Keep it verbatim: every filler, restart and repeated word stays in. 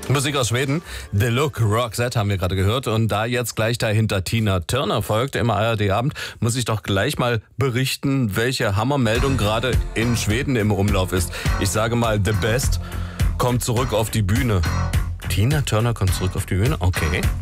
Musik aus Schweden, The Look, Roxette haben wir gerade gehört. Und da jetzt gleich dahinter Tina Turner folgt im A R D-Abend, muss ich doch gleich mal berichten, welche Hammermeldung gerade in Schweden im Umlauf ist. Ich sage mal, The Best kommt zurück auf die Bühne. Tina Turner kommt zurück auf die Bühne? Okay.